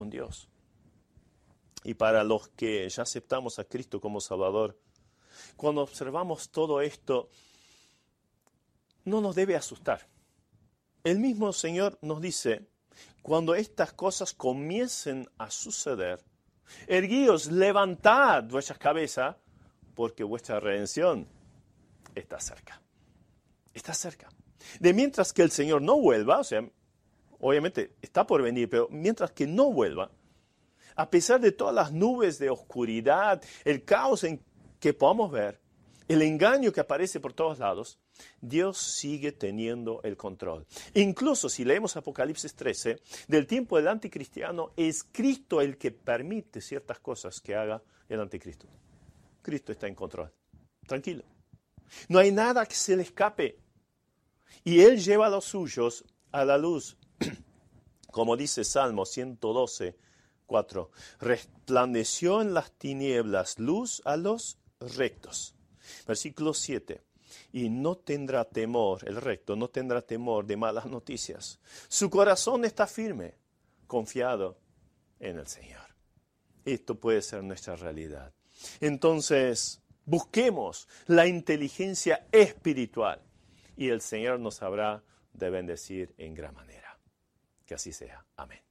con Dios. Y para los que ya aceptamos a Cristo como Salvador, cuando observamos todo esto, no nos debe asustar. El mismo Señor nos dice, cuando estas cosas comiencen a suceder, erguíos, levantad vuestras cabezas, porque vuestra redención está cerca. Está cerca. De mientras que el Señor no vuelva, o sea, obviamente está por venir, pero mientras que no vuelva, a pesar de todas las nubes de oscuridad, el caos en que podamos ver, el engaño que aparece por todos lados, Dios sigue teniendo el control. Incluso si leemos Apocalipsis 13, del tiempo del anticristiano, es Cristo el que permite ciertas cosas que haga el anticristo. Cristo está en control. Tranquilo. No hay nada que se le escape. Y Él lleva a los suyos a la luz. Como dice Salmo 112, 4. Resplandeció en las tinieblas luz a los rectos. Versículo 7. Y no tendrá temor, el recto, no tendrá temor de malas noticias. Su corazón está firme, confiado en el Señor. Esto puede ser nuestra realidad. Entonces, busquemos la inteligencia espiritual y el Señor nos habrá de bendecir en gran manera. Que así sea. Amén.